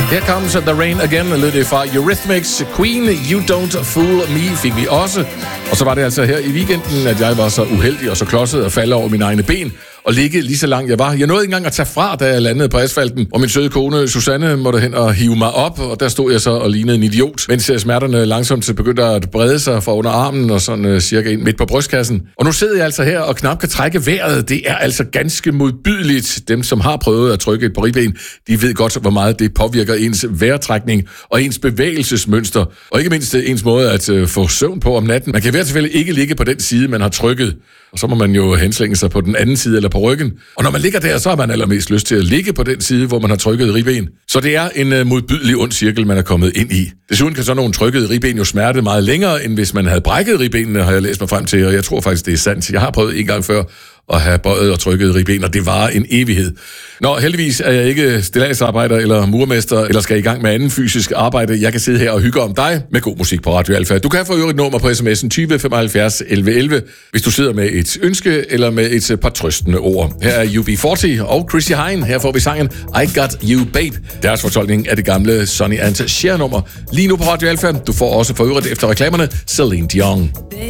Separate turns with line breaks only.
Here Comes the Rain Again, lød det fra Eurythmics. Queen, You Don't Fool Me fik vi også. Og så var det altså her i weekenden, at jeg var så uheldig og så klodset at falde over mine egne ben og ligge lige så langt jeg var. Jeg nåede ikke engang at tage fra, da jeg landede på asfalten, og min søde kone Susanne måtte hen og hive mig op, og der stod jeg så og lignede en idiot, mens smerterne langsomt begyndte at brede sig fra under armen og sådan cirka ind midt på brystkassen. Og nu sidder jeg altså her og knap kan trække vejret. Det er altså ganske modbydeligt. Dem, som har prøvet at trykke et på ribben, de ved godt, hvor meget det påvirker ens vejrtrækning og ens bevægelsesmønster, og ikke mindst ens måde at få søvn på om natten. Man kan i hvert fald ikke ligge på den side, man har trykket, og så må man jo henslænge sig på den anden side eller på ryggen. Og når man ligger der, så har man allermest lyst til at ligge på den side, hvor man har trykket ribben. Så det er en modbydelig ond cirkel, man er kommet ind i. Desuden kan så nogle trykkede ribben jo smerte meget længere, end hvis man havde brækket ribbenene, har jeg læst mig frem til, og jeg tror faktisk, det er sandt. Jeg har prøvet en gang før at have bøjet og trykket ribben, og det var en evighed. Nå, heldigvis er jeg ikke stilladsarbejder eller murmester, eller skal i gang med anden fysisk arbejde. Jeg kan sidde her og hygge om dig med god musik på Radio Alfa. Du kan få øvrigt nummer på sms'en 20 75 11 11, hvis du sidder med et ønske eller med et par trøstende ord. Her er UB40 og Chrissy Hine. Her får vi sangen I Got You Babe. Deres fortolkning af det gamle Sonny and Cher nummer. Lige nu på Radio Alfa. Du får også for øvrigt efter reklamerne Celine Dion.